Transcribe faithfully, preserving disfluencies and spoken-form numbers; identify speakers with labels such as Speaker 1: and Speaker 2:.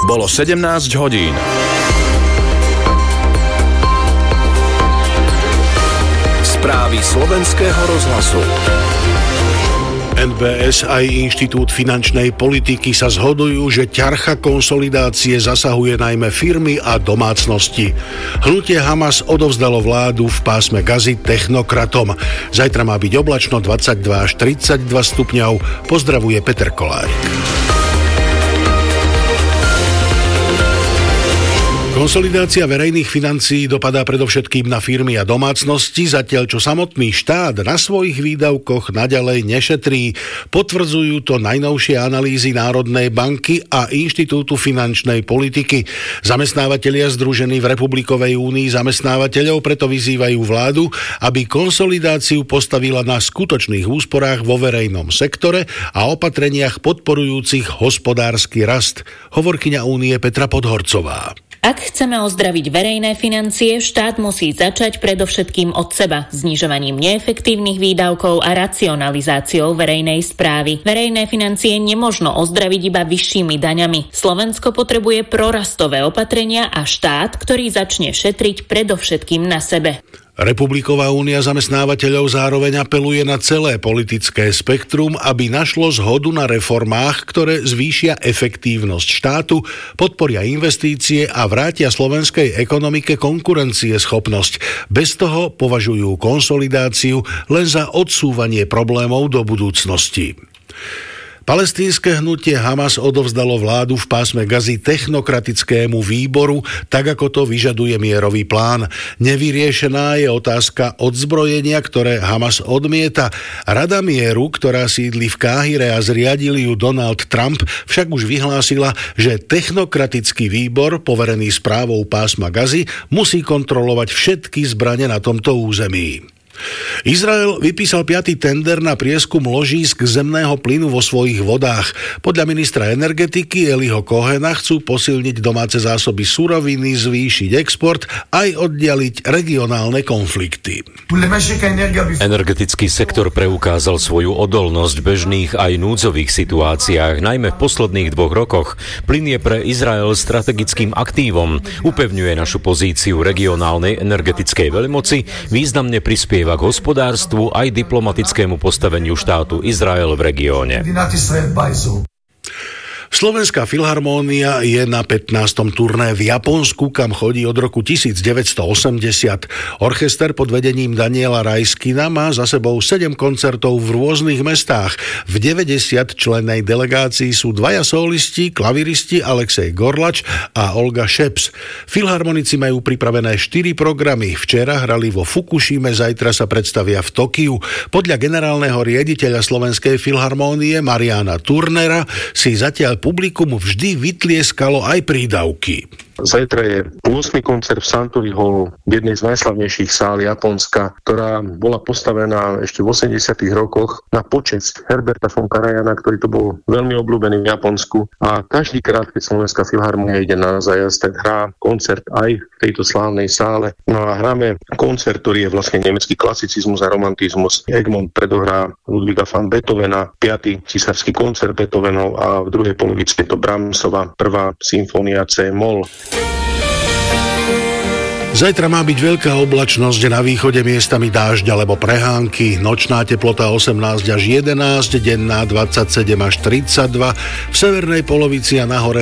Speaker 1: Bolo sedemnásť hodín. Správy slovenského rozhlasu.
Speaker 2: en bé es aj Inštitút finančnej politiky sa zhodujú, že ťarcha konsolidácie zasahuje najmä firmy a domácnosti. Hnutie Hamas odovzdalo vládu v pásme Gazy technokratom. Zajtra má byť oblačno dvadsaťdva až tridsaťdva stupňov. Pozdravuje Peter Kolárik. Konsolidácia verejných financií dopadá predovšetkým na firmy a domácnosti, zatiaľ čo samotný štát na svojich výdavkoch naďalej nešetrí. Potvrdzujú to najnovšie analýzy Národnej banky a Inštitútu finančnej politiky. Zamestnávatelia združení v Republikovej únii zamestnávateľov preto vyzývajú vládu, aby konsolidáciu postavila na skutočných úsporách vo verejnom sektore a opatreniach podporujúcich hospodársky rast. Hovorkyňa únie Petra Podhorcová.
Speaker 3: Ak chceme ozdraviť verejné financie, štát musí začať predovšetkým od seba, znižovaním neefektívnych výdavkov a racionalizáciou verejnej správy. Verejné financie nemožno ozdraviť iba vyššími daňami. Slovensko potrebuje prorastové opatrenia a štát, ktorý začne šetriť predovšetkým na sebe.
Speaker 2: Republiková únia zamestnávateľov zároveň apeluje na celé politické spektrum, aby našlo zhodu na reformách, ktoré zvýšia efektívnosť štátu, podporia investície a vrátia slovenskej ekonomike konkurencieschopnosť. Bez toho považujú konsolidáciu len za odsúvanie problémov do budúcnosti. Palestínske hnutie Hamas odovzdalo vládu v pásme Gazy technokratickému výboru, tak ako to vyžaduje mierový plán. Nevyriešená je otázka odzbrojenia, ktoré Hamas odmieta. Rada mieru, ktorá sídli v Káhire a zriadil ju Donald Trump, však už vyhlásila, že technokratický výbor, poverený správou pásma Gazy, musí kontrolovať všetky zbrane na tomto území. Izrael vypísal piaty tender na prieskum ložísk zemného plynu vo svojich vodách. Podľa ministra energetiky Eliho Cohena chcú posilniť domáce zásoby suroviny, zvýšiť export aj oddialiť regionálne konflikty.
Speaker 4: Energetický sektor preukázal svoju odolnosť v bežných aj núdzových situáciách, najmä v posledných dvoch rokoch. Plyn je pre Izrael strategickým aktívom, upevňuje našu pozíciu regionálnej energetickej veľmoci, významne prispieva k hospodárstvu aj diplomatickému postaveniu štátu Izrael v regióne.
Speaker 2: Slovenská filharmónia je na pätnástom turné v Japonsku, kam chodí od roku devätnásťstoosemdesiat. Orchester pod vedením Daniela Rajskina má za sebou sedem koncertov v rôznych mestách. V deväťdesiatčlennej delegácii sú dvaja solisti, klaviristi Alexej Gorlač a Olga Šeps. Filharmonici majú pripravené štyri programy. Včera hrali vo Fukušime, zajtra sa predstavia v Tokiu. Podľa generálneho riaditeľa Slovenskej filharmónie Mariana Turnera si zatiaľ publikum vždy vytlieskalo aj prídavky.
Speaker 5: Zajtra je ôsmy koncert v Suntory Hall, v jednej z najslavnejších sál Japonska, ktorá bola postavená ešte v osemdesiatych rokoch na počesť Herberta von Karajana, ktorý to bol veľmi obľúbený v Japonsku. A každý krát, keď Slovenská filharmónia ide na zájazd, tak hrá koncert aj v tejto slávnej sále. No a hráme koncert, ktorý je vlastne nemecký klasicizmus a romantizmus. Egmont predohrá Ludwiga van Beethovena, piaty císarský koncert Beethovenov a v druhej polovici je to Brahmsova prvá symfónia C-moll.
Speaker 2: Zajtra má byť veľká oblačnosť, na východe miestami dážď alebo prehánky, nočná teplota osemnásť až jedenásť, denná dvadsaťsedem až tridsaťdva, v severnej polovici a na hore